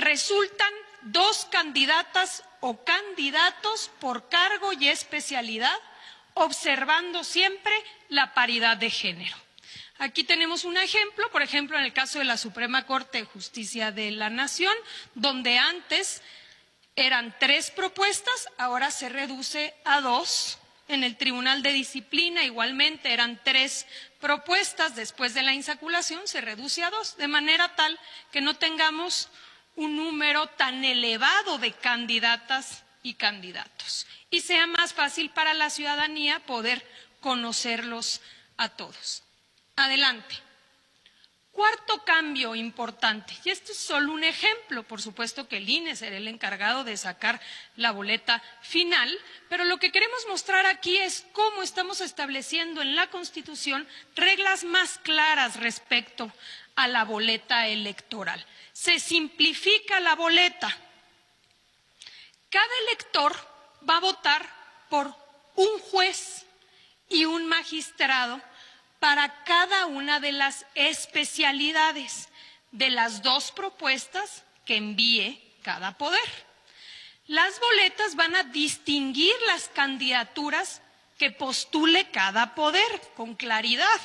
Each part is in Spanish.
resultan 2 candidatas o candidatos por cargo y especialidad, observando siempre la paridad de género. Aquí tenemos un ejemplo, por ejemplo, en el caso de la Suprema Corte de Justicia de la Nación, donde antes eran 3 propuestas, ahora se reduce a 2. En el Tribunal de Disciplina igualmente eran 3 propuestas, después de la insaculación se reduce a 2, de manera tal que no tengamos un número tan elevado de candidatas y candidatos y sea más fácil para la ciudadanía poder conocerlos a todos. Adelante. Cuarto cambio importante, y esto es solo un ejemplo, por supuesto que el INE será el encargado de sacar la boleta final, pero lo que queremos mostrar aquí es cómo estamos estableciendo en la Constitución reglas más claras respecto a la boleta electoral. Se simplifica la boleta. Cada elector va a votar por un juez y un magistrado para cada una de las especialidades de las 2 propuestas que envíe cada poder. Las boletas van a distinguir las candidaturas que postule cada poder con claridad,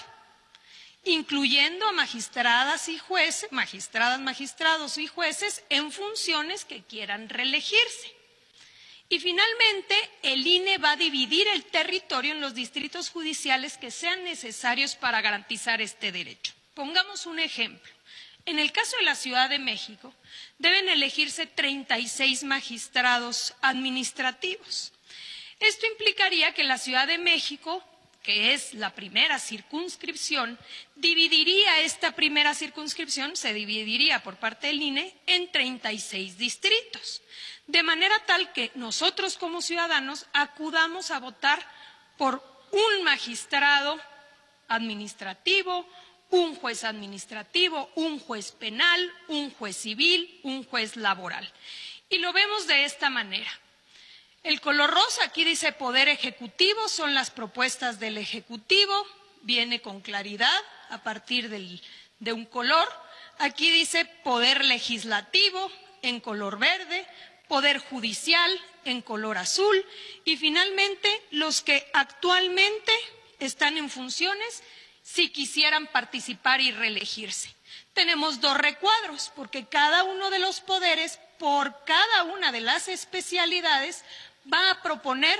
incluyendo a magistradas y jueces, magistrados y jueces en funciones que quieran reelegirse. Y finalmente, el INE va a dividir el territorio en los distritos judiciales que sean necesarios para garantizar este derecho. Pongamos un ejemplo. En el caso de la Ciudad de México, deben elegirse 36 magistrados administrativos. Esto implicaría que la Ciudad de México, que es la primera circunscripción, dividiría esta primera circunscripción, se dividiría por parte del INE en 36 distritos. De manera tal que nosotros como ciudadanos acudamos a votar por un magistrado administrativo, un juez administrativo, un juez penal, un juez civil, un juez laboral. Y lo vemos de esta manera. El color rosa aquí dice Poder Ejecutivo, son las propuestas del Ejecutivo, viene con claridad a partir de un color. Aquí dice Poder Legislativo en color verde, Poder Judicial en color azul y finalmente los que actualmente están en funciones si quisieran participar y reelegirse. Tenemos 2 recuadros porque cada uno de los poderes por cada una de las especialidades va a proponer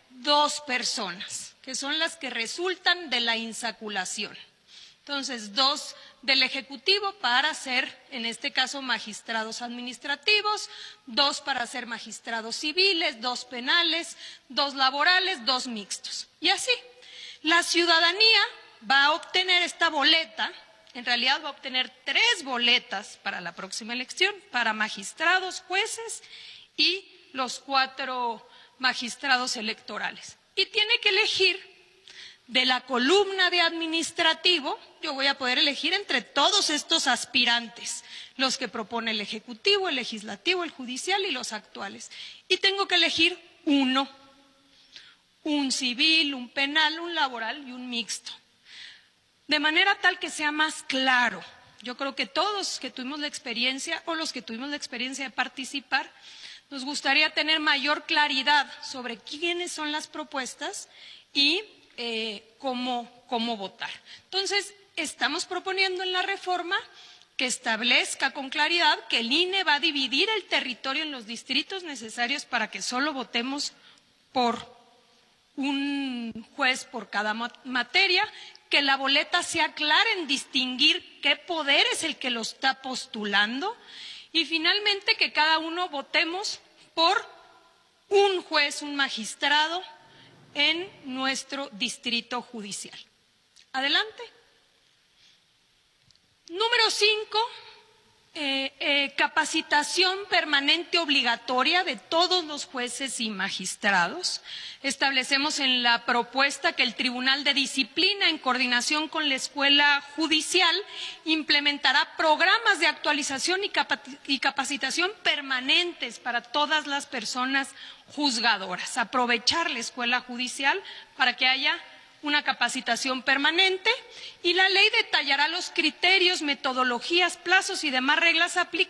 2 personas, que son las que resultan de la insaculación. Entonces, 2 del Ejecutivo para ser, en este caso, magistrados administrativos, 2 para ser magistrados civiles, 2 penales, 2 laborales, 2 mixtos. Y así, la ciudadanía va a obtener esta boleta, en realidad va a obtener 3 boletas para la próxima elección, para magistrados, jueces y los 4 magistrados electorales. Y tiene que elegir de la columna de administrativo, yo voy a poder elegir entre todos estos aspirantes, los que propone el Ejecutivo, el Legislativo, el Judicial y los actuales. Y tengo que elegir uno, un civil, un penal, un laboral y un mixto. De manera tal que sea más claro. Yo creo que todos que tuvimos la experiencia o los que tuvimos la experiencia de participar, nos gustaría tener mayor claridad sobre quiénes son las propuestas y cómo votar. Entonces, estamos proponiendo en la reforma que establezca con claridad que el INE va a dividir el territorio en los distritos necesarios para que solo votemos por un juez por cada materia, que la boleta sea clara en distinguir qué poder es el que lo está postulando y finalmente que cada uno votemos por un juez, un magistrado en nuestro distrito judicial. Adelante. Número 5, capacitación permanente obligatoria de todos los jueces y magistrados. Establecemos en la propuesta que el Tribunal de Disciplina, en coordinación con la Escuela Judicial, implementará programas de actualización y capacitación permanentes para todas las personas juzgadoras. Aprovechar la Escuela Judicial para que haya una capacitación permanente y la ley detallará los criterios, metodologías, plazos y demás reglas aplicables